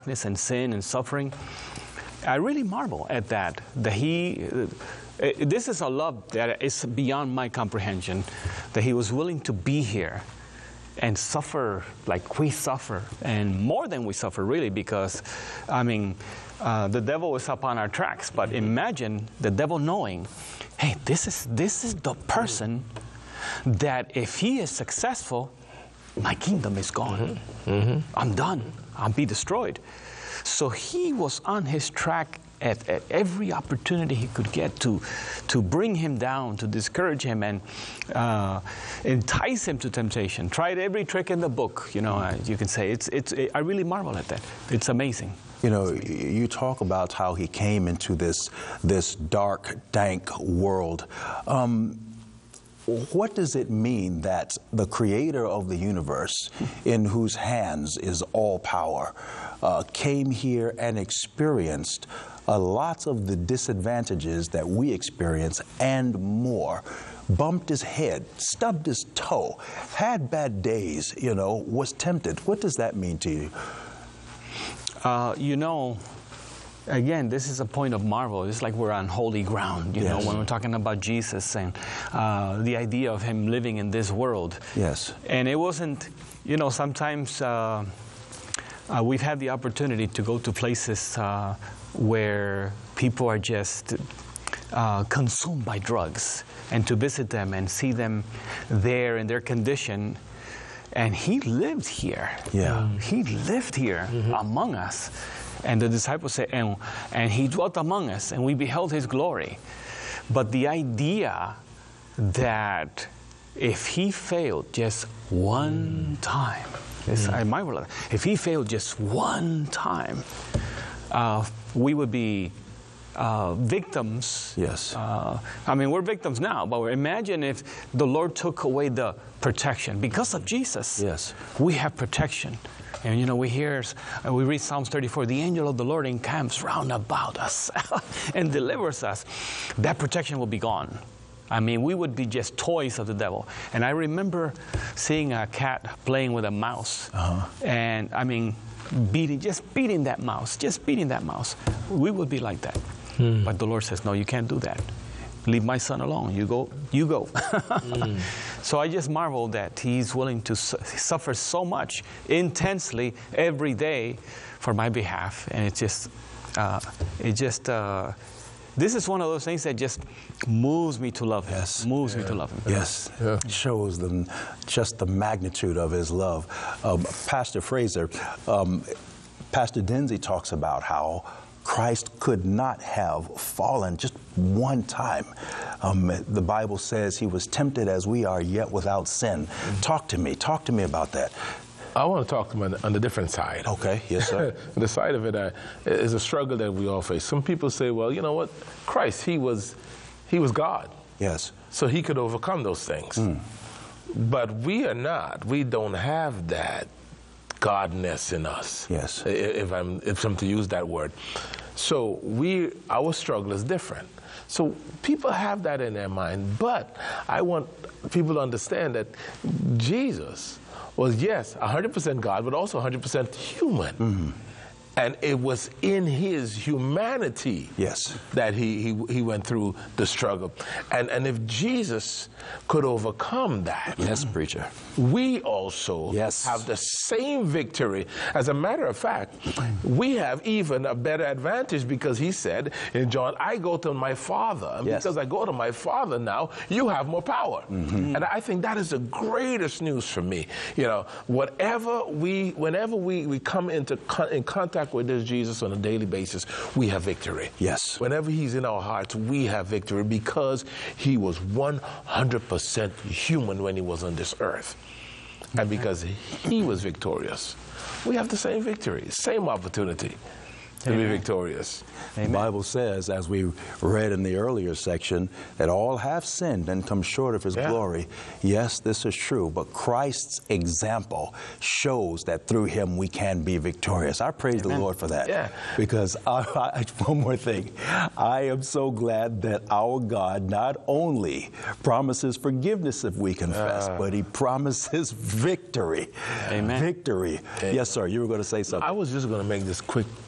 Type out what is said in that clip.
and sin and suffering. I really marvel at that this is a love that is beyond my comprehension, that he was willing to be here and suffer like we suffer, and more than we suffer, really, because, the devil is up on our tracks. But imagine the devil knowing, hey, this is the person that if he is successful, my kingdom is gone. I'm done. I'll be destroyed. So he was on his track at every opportunity he could get to bring him down, to discourage him, and entice him to temptation. Tried every trick in the book, you can say. I really marvel at that. It's amazing. You talk about how he came into this dark, dank world. What does it mean that the creator of the universe, in whose hands is all power, came here and experienced lots of the disadvantages that we experience and more, bumped his head, stubbed his toe, had bad days, was tempted? What does that mean to you? Again, this is a point of marvel. It's like we're on holy ground, Yes. when we're talking about Jesus and the idea of him living in this world. Yes. And it wasn't, sometimes we've had the opportunity to go to places where people are just consumed by drugs, and to visit them and see them there in their condition. And he lived here. Yeah. He lived here among us. And the disciples said, and he dwelt among us, and we beheld his glory. But the idea that if he failed just one time, I marvel at that. If he failed just one time, we would be victims. Yes. We're victims now, but imagine if the Lord took away the protection. Because of Jesus, Yes. we have protection. And we read Psalms 34, the angel of the Lord encamps round about us and delivers us. That protection will be gone. We would be just toys of the devil. And I remember seeing a cat playing with a mouse. And beating that mouse. We would be like that. But the Lord says, no, you can't do that. Leave my son alone. You go. So I just marvel that he's willing to suffer so much intensely every day for my behalf. And this is one of those things that just moves me to love him. Yes. Moves me to love him. Yes. Yeah. Shows them just the magnitude of his love. Pastor Fraser, Pastor Denzi talks about how Christ could not have fallen just one time. The Bible says he was tempted as we are, yet without sin. Talk to me about that. I want to talk to him on the different side. Okay, yes, sir. The side of it is a struggle that we all face. Some people say, well, you know what? Christ, he was God. Yes. So he could overcome those things. But we are not. We don't have that godness in us. Yes. If I'm to use that word. So our struggle is different. So people have that in their mind, but I want people to understand that Jesus was, yes, 100% God, but also 100% human. And it was in his humanity yes. that he went through the struggle. And if Jesus could overcome that, yes, preacher, we also yes. have the same victory. As a matter of fact, we have even a better advantage, because he said in John, I go to my Father. And yes. because I go to my Father now, you have more power. And I think that is the greatest news for me. Whenever we come in contact with this Jesus on a daily basis, we have victory. Yes. Whenever he's in our hearts, we have victory, because he was 100% human when he was on this earth. And because he was victorious, we have the same victory, same opportunity. to be victorious. The Bible says, as we read in the earlier section, that all have sinned and come short of his glory. Yes, this is true, but Christ's example shows that through him we can be victorious. I praise the Lord for that. Yeah. Because one more thing, I am so glad that our God not only promises forgiveness if we confess, but he promises victory. Amen. Victory. Yes, sir. You were going to say something. I was just going to make this quick